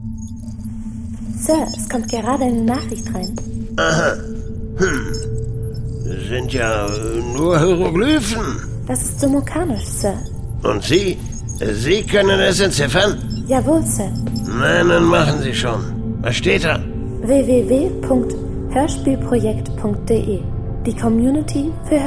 Sir, es kommt gerade eine Nachricht rein. Aha. Sind ja nur Hieroglyphen. Das ist Sumokanisch, Sir. Und Sie? Sie können es entziffern? Jawohl, Sir. Nein, dann machen Sie schon. Was steht da? www.hörspielprojekt.de. Die Community für